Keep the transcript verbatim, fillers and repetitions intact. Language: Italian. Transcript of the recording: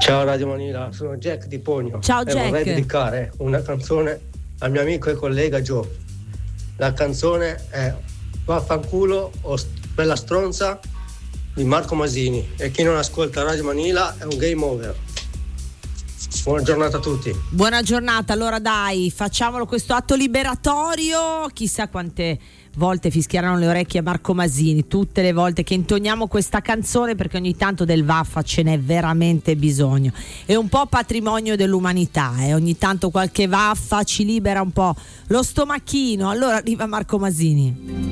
Ciao Radio Manila, sono Jack di Pogno. Ciao e Jack. vorrei dedicare una canzone al mio amico e collega Joe. La canzone è Vaffanculo o Bella Stronza di Marco Masini, e chi non ascolta Radio Manila è un game over. Buona giornata a tutti. Buona giornata, allora dai, facciamolo questo atto liberatorio. Chissà quante volte fischieranno le orecchie a Marco Masini, tutte le volte che intoniamo questa canzone, perché ogni tanto del vaffa ce n'è veramente bisogno. È un po' patrimonio dell'umanità, eh? Ogni tanto qualche vaffa ci libera un po' lo stomachino. Allora arriva Marco Masini.